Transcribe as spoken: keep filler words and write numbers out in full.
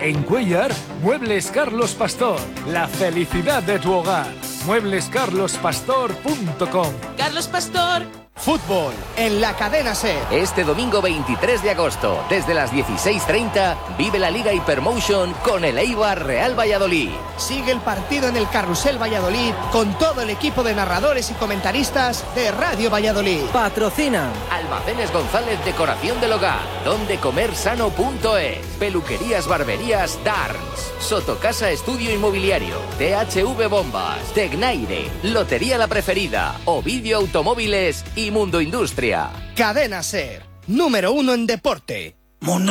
En Cuéllar, Muebles Carlos Pastor. La felicidad de tu hogar. muebles carlos pastor punto com. Carlos Pastor. Fútbol en la cadena SER. Este domingo veintitrés de agosto, desde las dieciséis treinta, vive la Liga Hypermotion con el Eibar Real Valladolid. Sigue el partido en el Carrusel Valladolid con todo el equipo de narradores y comentaristas de Radio Valladolid. Patrocinan Almacenes González Decoración del Hogar, donde comer sano punto es, Peluquerías Barberías Darns, Sotocasa Estudio Inmobiliario, T H V Bombas, Tecnaire, Lotería La Preferida, Ovidio Automóviles y Mundo Industria. Cadena SER, número uno en deporte. Mundo